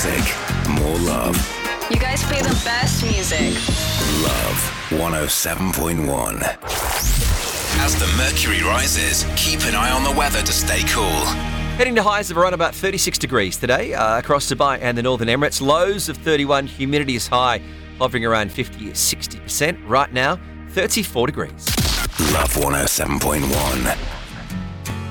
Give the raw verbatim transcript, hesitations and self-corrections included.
music, more love. You guys play the best music. Love one oh seven point one. As the mercury rises, keep an eye on the weather to stay cool. Heading to highs of around about thirty-six degrees today uh, across Dubai and the Northern Emirates. Lows of thirty-one, humidity is high, hovering around fifty to sixty percent. Right now, thirty-four degrees. Love one oh seven point one.